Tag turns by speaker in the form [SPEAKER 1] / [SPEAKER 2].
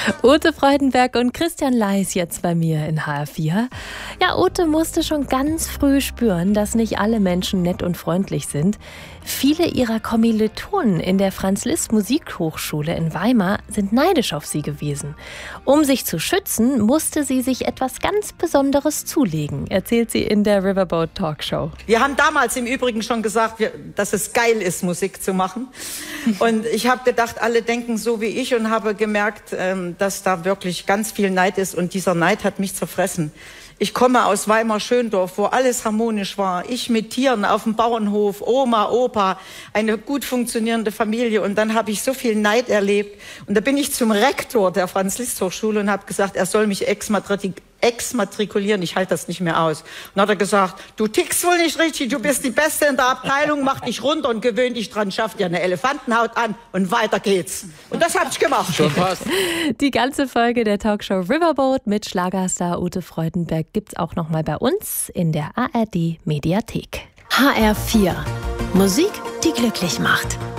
[SPEAKER 1] Ute Freudenberg und Christian Leis jetzt bei mir in HR4. Ja, Ute musste schon ganz früh spüren, dass nicht alle Menschen nett und freundlich sind. Viele ihrer Kommilitonen in der Franz-Liszt-Musikhochschule in Weimar sind neidisch auf sie gewesen. Um sich zu schützen, musste sie sich etwas ganz Besonderes zulegen, erzählt sie in der Riverboat Talkshow.
[SPEAKER 2] Wir haben damals im Übrigen schon gesagt, dass es geil ist, Musik zu machen. Und ich habe gedacht, alle denken so wie ich und habe gemerkt, dass da wirklich ganz viel Neid ist. Und dieser Neid hat mich zerfressen. Ich komme aus Weimar-Schöndorf, wo alles harmonisch war. Ich mit Tieren auf dem Bauernhof, Oma, Opa, eine gut funktionierende Familie. Und dann habe ich so viel Neid erlebt. Und da bin ich zum Rektor der Franz-Liszt-Hochschule und habe gesagt, er soll mich exmatrikulieren, ich halte das nicht mehr aus. Und dann hat er gesagt, du tickst wohl nicht richtig, du bist die Beste in der Abteilung, mach dich runter und gewöhn dich dran, schaff dir eine Elefantenhaut an und weiter geht's. Und das habe ich gemacht.
[SPEAKER 3] Schon fast.
[SPEAKER 1] Die ganze Folge der Talkshow Riverboat mit Schlagerstar Ute Freudenberg gibt's auch noch mal bei uns in der ARD Mediathek.
[SPEAKER 4] HR4. Musik, die glücklich macht.